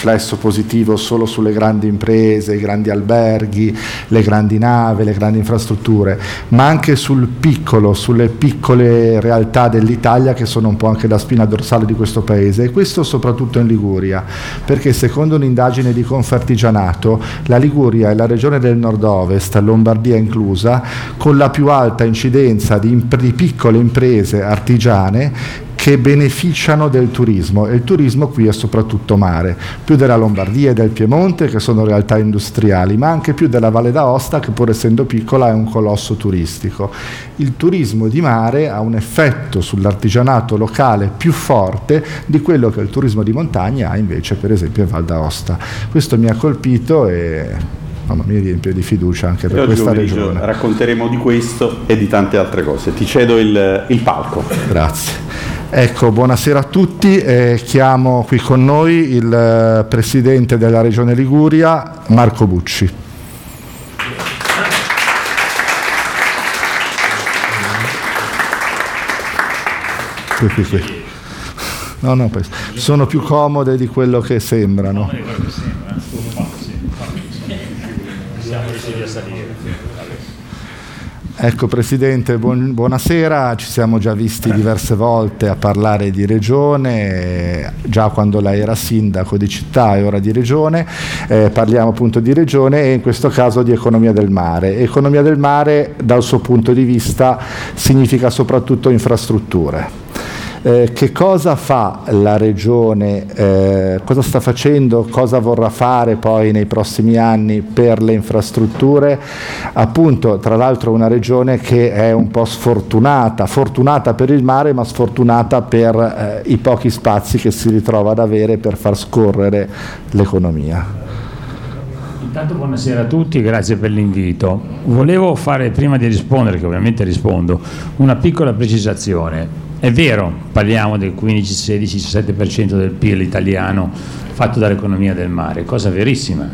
riflesso positivo solo sulle grandi imprese, i grandi alberghi, le grandi navi, le grandi infrastrutture, ma anche sul piccolo, sulle piccole realtà dell'Italia che sono un po' anche la spina dorsale di questo paese, e questo soprattutto in Liguria, perché secondo un'indagine di Confartigianato la Liguria è la regione del nord-ovest, Lombardia inclusa, con la più alta incidenza di piccole imprese artigiane che beneficiano del turismo, e il turismo qui è soprattutto mare, più della Lombardia e del Piemonte, che sono realtà industriali, ma anche più della Valle d'Aosta, che pur essendo piccola è un colosso turistico. Il turismo di mare ha un effetto sull'artigianato locale più forte di quello che il turismo di montagna ha invece per esempio in Val d'Aosta. Questo mi ha colpito e mi riempie di fiducia anche per questa regione. Racconteremo di questo e di tante altre cose. Ti cedo il palco. Grazie. Ecco, buonasera a tutti. Chiamo qui con noi il Presidente della Regione Liguria, Marco Bucci. Qui. No, sono più comode di quello che sembrano. Ecco Presidente, buonasera, ci siamo già visti diverse volte a parlare di regione, già quando lei era sindaco di città e ora di regione, parliamo appunto di regione e in questo caso di economia del mare. Economia del mare dal suo punto di vista significa soprattutto infrastrutture. Che cosa fa la Regione, cosa sta facendo, cosa vorrà fare poi nei prossimi anni per le infrastrutture? Appunto, tra l'altro una Regione che è un po' fortunata per il mare ma sfortunata per i pochi spazi che si ritrova ad avere per far scorrere l'economia. Intanto buonasera a tutti, grazie per l'invito. Volevo fare, prima di rispondere, che ovviamente rispondo, una piccola precisazione. È vero, parliamo del 15, 16, 17% del PIL italiano fatto dall'economia del mare, cosa verissima.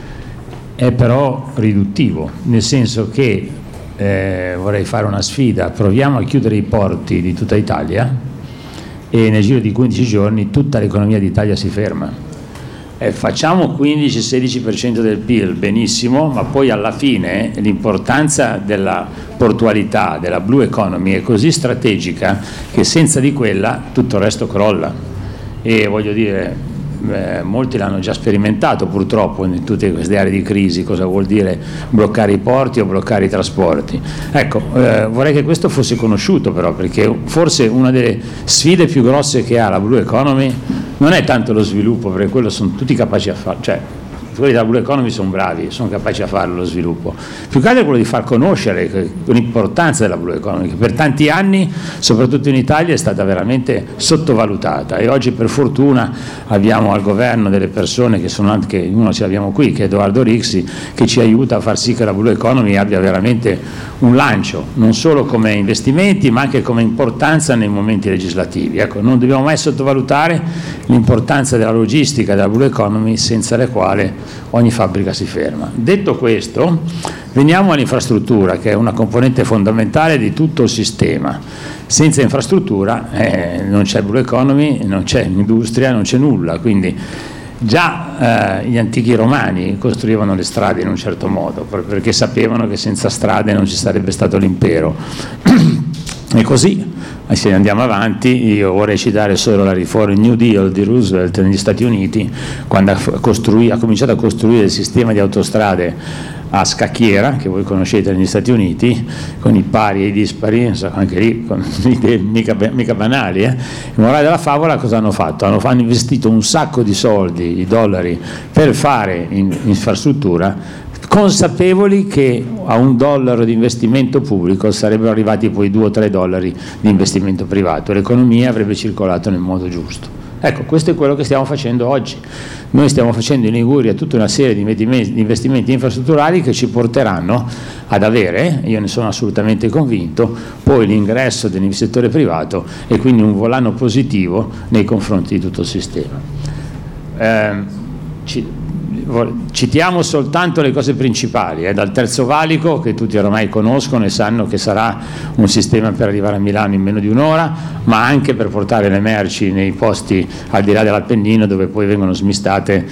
È però riduttivo, nel senso che vorrei fare una sfida, proviamo a chiudere i porti di tutta Italia e nel giro di 15 giorni tutta l'economia d'Italia si ferma. Facciamo 15-16% del PIL, benissimo, ma poi alla fine l'importanza della portualità, della blue economy è così strategica che senza di quella tutto il resto crolla. E voglio dire, molti l'hanno già sperimentato purtroppo in tutte queste aree di crisi, cosa vuol dire bloccare i porti o bloccare i trasporti. Ecco, vorrei che questo fosse conosciuto però, perché forse una delle sfide più grosse che ha la blue economy non è tanto lo sviluppo, perché quello sono tutti capaci a fare, cioè quelli della blue economy sono bravi, sono capaci a fare lo sviluppo, più che altro è quello di far conoscere l'importanza della blue economy, che per tanti anni, soprattutto in Italia, è stata veramente sottovalutata, e oggi per fortuna abbiamo al governo delle persone che sono anche, uno ce l'abbiamo qui, che è Edoardo Rixi, che ci aiuta a far sì che la blue economy abbia veramente un lancio, non solo come investimenti ma anche come importanza nei momenti legislativi. Ecco, non dobbiamo mai sottovalutare l'importanza della logistica della blue economy, senza la quale ogni fabbrica si ferma. Detto questo, veniamo all'infrastruttura, che è una componente fondamentale di tutto il sistema. Senza infrastruttura non c'è blue economy, non c'è industria, non c'è nulla, quindi già gli antichi romani costruivano le strade in un certo modo, perché sapevano che senza strade non ci sarebbe stato l'impero. E così, se andiamo avanti, io vorrei citare solo la riforma New Deal di Roosevelt negli Stati Uniti, quando ha cominciato a costruire il sistema di autostrade a scacchiera, che voi conoscete negli Stati Uniti, con i pari e i dispari, anche lì con idee mica banali. Il morale della favola cosa hanno fatto? Hanno investito un sacco di soldi, di dollari, per fare infrastruttura, consapevoli che a $1 di investimento pubblico sarebbero arrivati poi $2 o $3 di investimento privato, l'economia avrebbe circolato nel modo giusto. Ecco, questo è quello che stiamo facendo oggi. Noi stiamo facendo in Liguria tutta una serie di investimenti infrastrutturali che ci porteranno ad avere, io ne sono assolutamente convinto, poi l'ingresso dell'investitore privato e quindi un volano positivo nei confronti di tutto il sistema. Citiamo soltanto le cose principali, dal Terzo Valico, che tutti oramai conoscono e sanno che sarà un sistema per arrivare a Milano in meno di un'ora, ma anche per portare le merci nei posti al di là dell'Appennino, dove poi vengono smistate